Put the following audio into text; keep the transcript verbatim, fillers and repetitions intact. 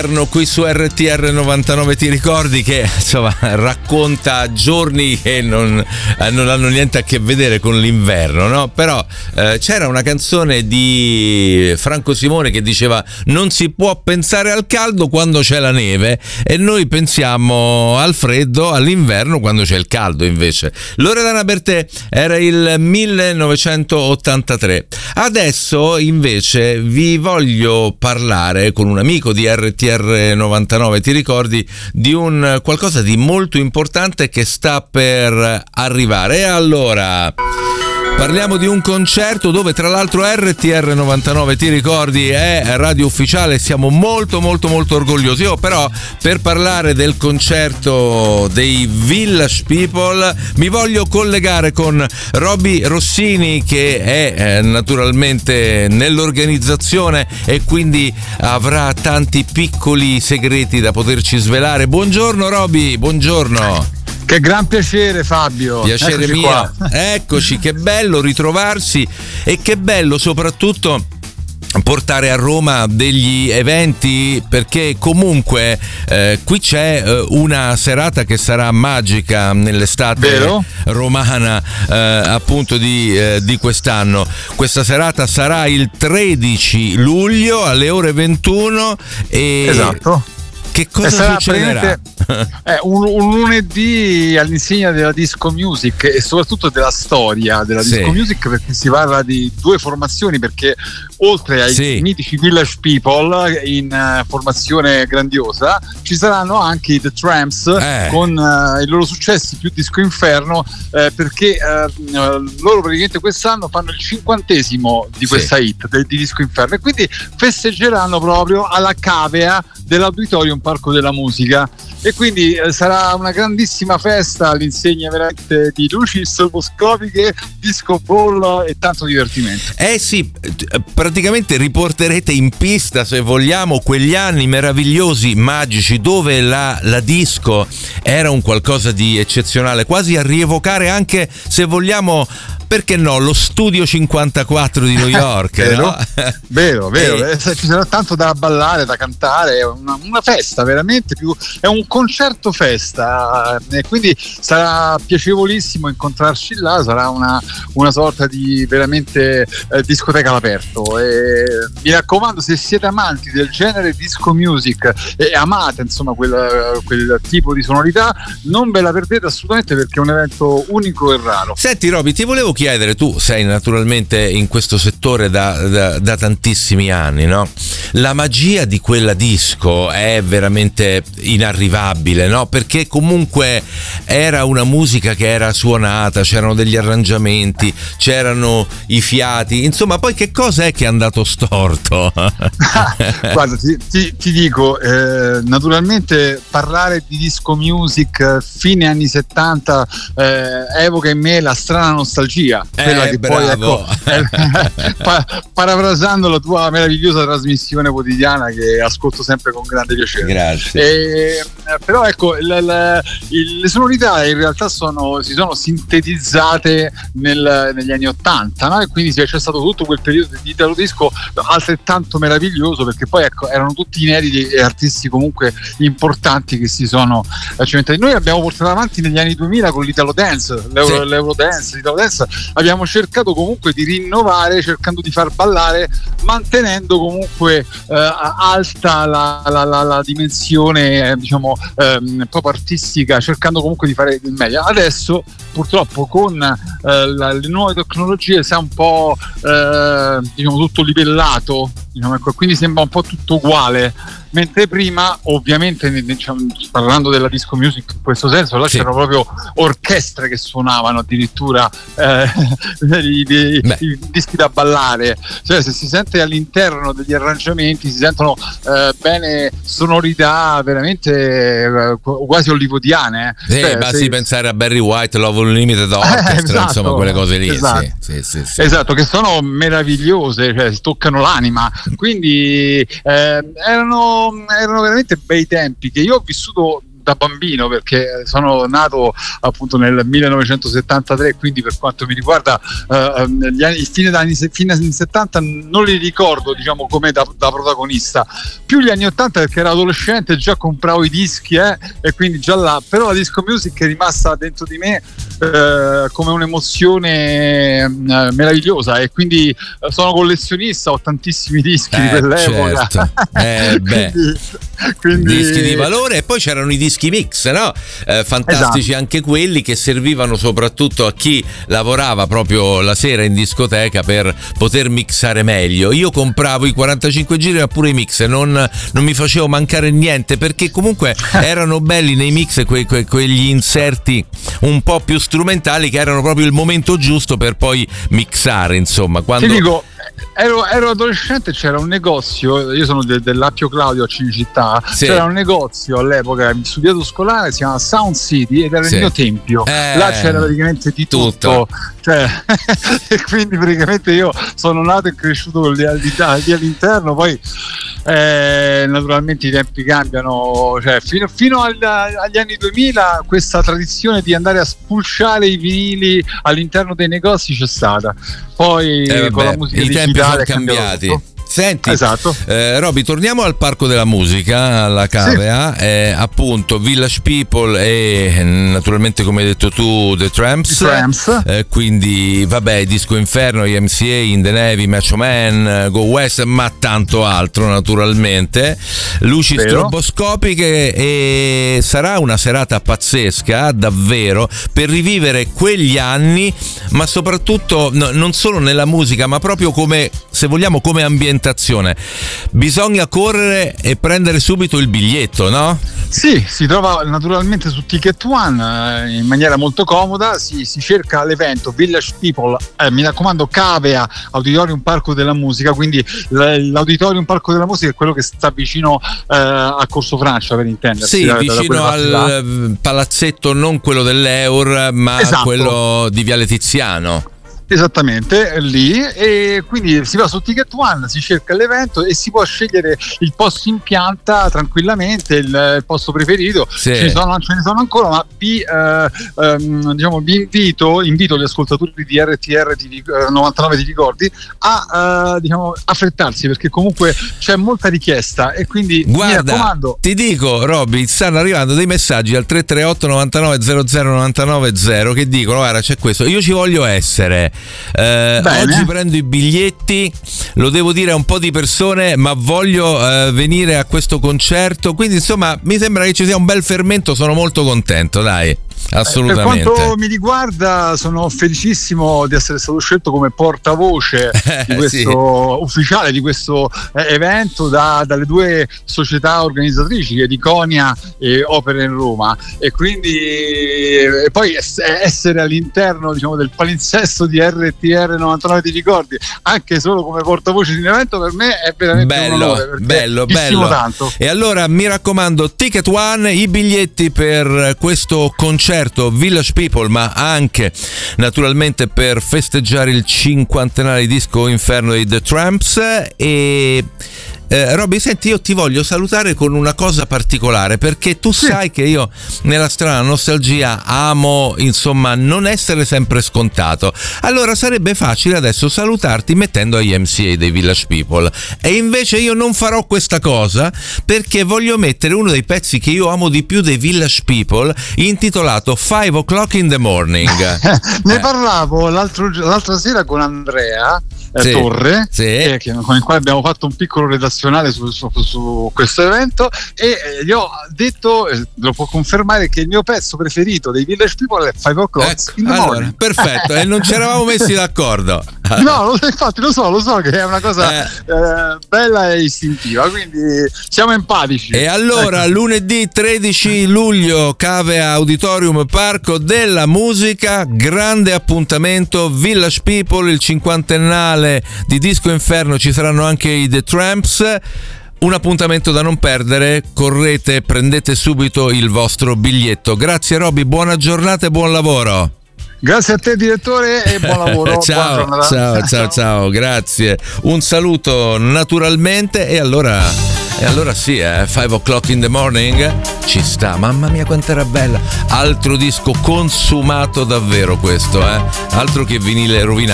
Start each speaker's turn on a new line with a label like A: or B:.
A: Qui su R T R novantanove ti ricordi, che insomma racconta giorni che non, non hanno niente a che vedere con l'inverno, no? Però eh, c'era una canzone di Franco Simone che diceva: non si può pensare al caldo quando c'è la neve, e noi pensiamo al freddo all'inverno quando c'è il caldo. Invece Loredana Bertè era il millenovecentottantatré. Adesso invece vi voglio parlare con un amico di R T R novantanove ti ricordi di un qualcosa di molto importante che sta per arrivare. E allora parliamo di un concerto dove tra l'altro R T R novantanove ti ricordi è radio ufficiale, siamo molto molto molto orgogliosi. Io però, per parlare del concerto dei Village People, mi voglio collegare con Roby Rossini, che è eh, naturalmente nell'organizzazione e quindi avrà tanti piccoli segreti da poterci svelare. Buongiorno Roby, buongiorno.
B: Che gran piacere Fabio.
A: Piacere
B: Eccoci
A: mio.
B: qua.
A: Eccoci, che bello ritrovarsi e che bello soprattutto portare a Roma degli eventi, perché comunque eh, qui c'è eh, una serata che sarà magica nell'estate
B: Vero?
A: romana eh, appunto di, eh, di quest'anno. Questa serata sarà il tredici luglio alle ore ventuno e
B: esatto.
A: Che cosa
B: sarà
A: succederà?
B: Eh, un, un lunedì all'insegna della disco music e soprattutto della storia della
A: Sì.
B: disco music, perché si parla di due formazioni, perché oltre ai
A: Sì.
B: mitici Village People in uh, formazione grandiosa ci saranno anche i The Tramps
A: Eh.
B: con uh, i loro successi più disco inferno, eh, perché uh, loro praticamente quest'anno fanno il cinquantesimo di questa
A: Sì.
B: hit de- di disco inferno, e quindi festeggeranno proprio alla cavea dell'Auditorium Parco della Musica, e quindi eh, sarà una grandissima festa all'insegna veramente di luci stroboscopiche, disco ball e tanto divertimento.
A: Eh sì, praticamente riporterete in pista, se vogliamo, quegli anni meravigliosi, magici, dove la, la disco era un qualcosa di eccezionale, quasi a rievocare anche, se vogliamo, perché no, lo Studio cinquantaquattro di New York.
B: Vero,
A: no?
B: vero, vero.
A: E...
B: Eh, ci sarà tanto da ballare, da cantare, è una, una festa veramente, più è un concerto festa, e quindi sarà piacevolissimo incontrarci là, sarà una, una sorta di veramente eh, discoteca all'aperto. E mi raccomando, se siete amanti del genere disco music e amate insomma quel, quel tipo di sonorità, non ve la perdete assolutamente, perché è un evento unico e raro.
A: Senti Roby, ti volevo chiedere, tu sei naturalmente in questo settore da, da, da tantissimi anni, no? La magia di quella disco è veramente inarrivabile, no? Perché comunque era una musica che era suonata, c'erano degli arrangiamenti, c'erano i fiati, insomma, poi che cosa è che è andato storto?
B: Guarda, ti, ti, ti dico, eh, naturalmente parlare di disco music fine anni settanta eh, evoca in me la strana nostalgia, quella
A: Eh,
B: che
A: bravo.
B: poi ecco, pa- parafrasando la tua meravigliosa trasmissione quotidiana che ascolto sempre con grande piacere.
A: Grazie.
B: E, però ecco, la, la, il, le sonorità in realtà sono, si sono sintetizzate nel, negli anni ottanta, no? E quindi c'è stato tutto quel periodo di italo disco altrettanto meraviglioso, perché poi ecco, erano tutti inediti e artisti comunque importanti che si sono cimentati. Noi abbiamo portato avanti negli anni duemila con l'Italo Dance, l'Euro,
A: Sì.
B: l'Euro Dance, l'Italo Dance, abbiamo cercato comunque di rinnovare, cercando di far ballare, mantenendo comunque eh, alta la, la, la, la dimensione eh, diciamo ehm, proprio artistica, cercando comunque di fare il meglio. Adesso purtroppo con eh, la, le nuove tecnologie si è un po' eh, diciamo tutto livellato, diciamo, ecco, quindi sembra un po' tutto uguale, mentre prima ovviamente diciamo, parlando della disco music in questo senso, là
A: Sì.
B: c'erano proprio orchestre che suonavano addirittura eh, i, i, i dischi da ballare, cioè se si sente all'interno degli arrangiamenti si sentono eh, bene sonorità veramente eh, quasi hollywoodiane, eh.
A: Sì,
B: cioè,
A: basti
B: sei...
A: pensare a Barry White, Love Unlimited Orchestra,
B: eh, esatto,
A: insomma quelle cose lì.
B: esatto.
A: Sì, sì, sì, sì.
B: Esatto, che sono meravigliose, cioè toccano l'anima, quindi eh, erano, erano veramente bei tempi che io ho vissuto da bambino, perché sono nato appunto nel millenovecentosettantatré, quindi per quanto mi riguarda eh, gli anni, il fine anni, fine anni settanta non li ricordo, diciamo, come da, da protagonista, più gli anni ottanta, perché ero adolescente, già compravo i dischi eh, e quindi già là, però la disco music è rimasta dentro di me eh, come un'emozione eh, meravigliosa, e quindi eh, sono collezionista, ho tantissimi dischi
A: eh,
B: di quell'epoca,
A: certo. eh, beh.
B: quindi, quindi...
A: dischi di valore. E poi c'erano i dischi mix, no? Eh, fantastici, esatto. Anche quelli che servivano soprattutto a chi lavorava proprio la sera in discoteca per poter mixare meglio. Io compravo i quarantacinque giri ma pure i mix, non, non mi facevo mancare niente, perché comunque erano belli nei mix que, que, quegli inserti un po' più strumentali che erano proprio il momento giusto per poi mixare, insomma. Quando...
B: Ti dico, Ero, ero adolescente, c'era un negozio, io sono de, dell'Appio Claudio a Cinecittà, sì. C'era un negozio all'epoca in studiato scolare, si chiama Sound City, ed era sì. il mio tempio, eh, là c'era praticamente di tutto, tutto. Cioè, e quindi praticamente io sono nato e cresciuto lì, lì all'interno. Poi eh, naturalmente i tempi cambiano, cioè, fino, fino al, agli anni duemila questa tradizione di andare a spulciare i vinili all'interno dei negozi c'è stata, poi eh, con la musica
A: i tempi sono cambiati.
B: Tutto.
A: Senti,
B: esatto.
A: eh, Roby, torniamo al Parco della Musica, alla Cavea, sì. eh, appunto Village People e naturalmente, come hai detto tu, The Tramps,
B: Tramps.
A: Eh, quindi vabbè, Disco Inferno, I M C A, In the Navy, Macho Man, Go West, ma tanto altro naturalmente, luci
B: Vero.
A: stroboscopiche, e sarà una serata pazzesca davvero per rivivere quegli anni, ma soprattutto no, non solo nella musica, ma proprio come, se vogliamo, come ambientazione. Bisogna correre e prendere subito il biglietto, no?
B: Sì, si trova naturalmente su Ticket One eh, in maniera molto comoda, si, si cerca l'evento Village People, eh, mi raccomando, Cavea, Auditorium Parco della Musica, quindi l'Auditorium Parco della Musica è quello che sta vicino eh, a Corso Francia, per intendersi.
A: Sì,
B: da,
A: vicino
B: da
A: al palazzetto, non quello dell'Eur, ma
B: esatto.
A: quello di Viale Tiziano.
B: Esattamente, lì, e quindi si va su Ticket One, si cerca l'evento e si può scegliere il posto in pianta tranquillamente, il, il posto preferito.
A: Sì.
B: Ce ne sono, ce ne sono ancora, ma vi, eh, ehm, diciamo, vi invito, invito gli ascoltatori di R T R di, eh, novantanove ti ricordi a eh, diciamo, affrettarsi, perché comunque c'è molta richiesta, e quindi
A: guarda,
B: mi raccomando.
A: Ti dico, Roby, stanno arrivando dei messaggi al tre tre otto novantanove zero zero novantanove zero che dicono: guarda, c'è questo, io ci voglio essere. Eh, oggi prendo i biglietti, lo devo dire a un po' di persone, ma voglio eh, venire a questo concerto, quindi insomma mi sembra che ci sia un bel fermento, sono molto contento, dai. Assolutamente.
B: Per quanto mi riguarda, sono felicissimo di essere stato scelto come portavoce di questo sì. ufficiale di questo eh, evento da, dalle due società organizzatrici, che è Diconia e Opera in Roma, e quindi e poi essere all'interno, diciamo, del palinsesto di R T R novantanove ti ricordi, anche solo come portavoce di un evento, per me è veramente
A: bello,
B: un onore,
A: bello, bello.
B: Tanto.
A: E allora mi raccomando, Ticket One, i biglietti per questo concerto Village People, ma anche naturalmente per festeggiare il cinquantenario di Disco Inferno di The Tramps. E Eh, Roby, senti, io ti voglio salutare con una cosa particolare, perché tu sì. sai che io nella strana nostalgia amo, insomma, non essere sempre scontato. Allora sarebbe facile adesso salutarti mettendo I M C A dei Village People, e invece io non farò questa cosa, perché voglio mettere uno dei pezzi che io amo di più dei Village People, intitolato Five O'Clock in the Morning.
B: Ne eh. parlavo l'altro, l'altra sera con Andrea Eh, sì, Torre,
A: sì.
B: Eh, che, con il quale abbiamo fatto un piccolo redazionale su, su, su questo evento, e eh, gli ho detto, eh, lo può confermare, che il mio pezzo preferito dei Village People è Five O'Clock
A: ecco,
B: in the
A: allora,
B: Morning.
A: Perfetto, e non ci eravamo messi d'accordo.
B: No, lo, infatti lo so, lo so che è una cosa eh. Eh, bella e istintiva, quindi siamo empatici.
A: E allora, ecco. lunedì tredici luglio, Cavea Auditorium Parco della Musica, grande appuntamento, Village People, il cinquantennale di Disco Inferno, ci saranno anche i The Tramps, un appuntamento da non perdere, correte, prendete subito il vostro biglietto. Grazie Roby, buona giornata e buon lavoro.
B: Grazie a te direttore e buon lavoro.
A: ciao,
B: buona
A: ciao, ciao, ciao, grazie. Un saluto naturalmente e allora, e allora sì, eh, five o'clock in the morning ci sta, mamma mia quanto era bella. Altro disco consumato davvero questo, eh? Altro che vinile rovinato.